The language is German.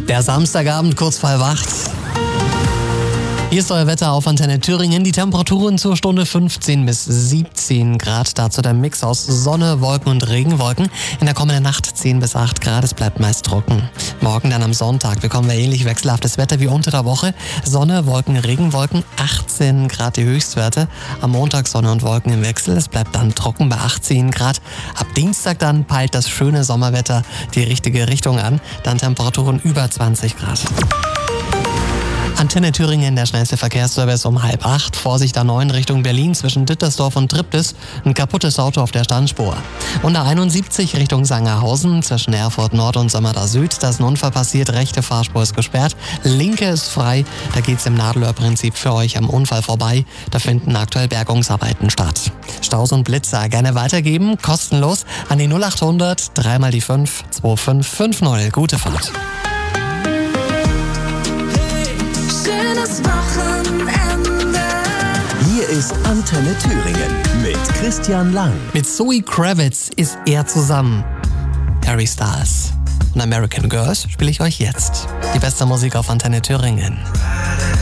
Der Samstagabend kurz vor halb 8. Hier ist euer Wetter auf Antenne Thüringen. Die Temperaturen zur Stunde 15 bis 17 Grad. Dazu der Mix aus Sonne, Wolken und Regenwolken. In der kommenden Nacht 10 bis 8 Grad. Es bleibt meist trocken. Morgen dann am Sonntag bekommen wir ähnlich wechselhaftes Wetter wie unter der Woche. Sonne, Wolken, Regenwolken, 18 Grad die Höchstwerte. Am Montag Sonne und Wolken im Wechsel. Es bleibt dann trocken bei 18 Grad. Ab Dienstag dann peilt das schöne Sommerwetter die richtige Richtung an. Dann Temperaturen über 20 Grad. Antenne Thüringen, der schnellste Verkehrsservice um 7:30. Vorsicht A9 Richtung Berlin zwischen Dittersdorf und Triptis. Ein kaputtes Auto auf der Standspur. Und A71 Richtung Sangerhausen zwischen Erfurt Nord und Sömmerda Süd. Da ist ein Unfall passiert, rechte Fahrspur ist gesperrt. Linke ist frei. Da geht's im Nadelöhr-Prinzip für euch am Unfall vorbei. Da finden aktuell Bergungsarbeiten statt. Staus und Blitzer gerne weitergeben, kostenlos an die 0800 3 mal die 5 2550. Gute Fahrt. Hier ist Antenne Thüringen mit Christian Lang. Mit Zoe Kravitz ist er zusammen. Harry Styles und American Girls spiele ich euch jetzt. Die beste Musik auf Antenne Thüringen.